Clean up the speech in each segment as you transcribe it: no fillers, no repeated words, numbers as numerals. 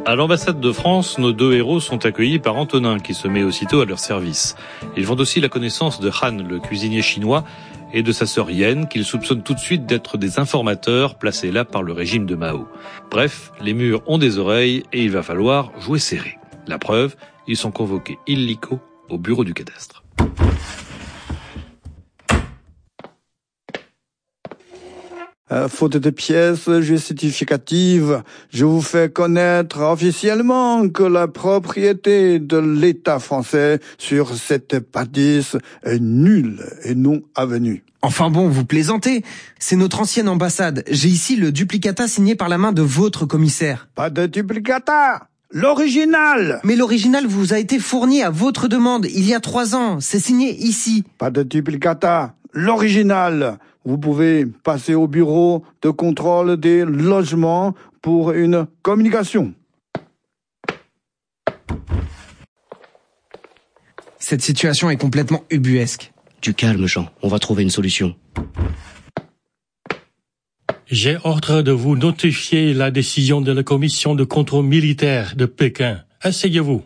À l'ambassade de France, nos deux héros sont accueillis par Antonin, qui se met aussitôt à leur service. Ils font aussi la connaissance de Han, le cuisinier chinois, et de sa sœur Yen, qu'ils soupçonnent tout de suite d'être des informateurs placés là par le régime de Mao. Bref, les murs ont des oreilles et il va falloir jouer serré. La preuve, ils sont convoqués illico au bureau du cadastre. Faute de pièces justificatives, je vous fais connaître officiellement que la propriété de l'État français sur cette bâtisse est nulle et non avenue. Enfin bon, vous plaisantez. C'est notre ancienne ambassade. J'ai ici le duplicata signé par la main de votre commissaire. Pas de duplicata, l'original. Mais l'original vous a été fourni à votre demande il y a 3 ans. C'est signé ici. Pas de duplicata, l'original. Vous pouvez passer au bureau de contrôle des logements pour une communication. Cette situation est complètement ubuesque. Du calme, Jean. On va trouver une solution. J'ai ordre de vous notifier la décision de la commission de contrôle militaire de Pékin. Asseyez-vous.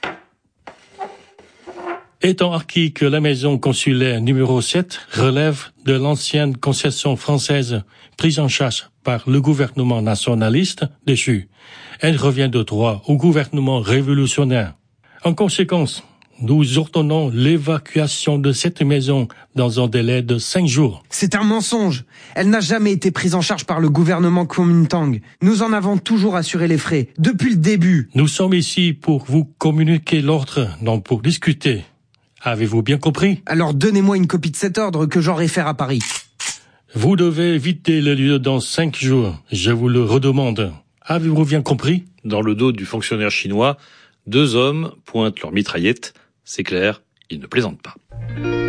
Étant acquis que la maison consulaire numéro 7 relève de l'ancienne concession française prise en charge par le gouvernement nationaliste déchu, elle revient de droit au gouvernement révolutionnaire. En conséquence, nous ordonnons l'évacuation de cette maison dans un délai de 5 jours. C'est un mensonge. Elle n'a jamais été prise en charge par le gouvernement Kuomintang. Nous en avons toujours assuré les frais, depuis le début. Nous sommes ici pour vous communiquer l'ordre, non pour discuter. Avez-vous bien compris? Alors donnez-moi une copie de cet ordre que j'en réfère à Paris. Vous devez vider le lieu dans 5 jours. Je vous le redemande. Avez-vous bien compris? Dans le dos du fonctionnaire chinois, 2 hommes pointent leurs mitraillettes. C'est clair, ils ne plaisantent pas.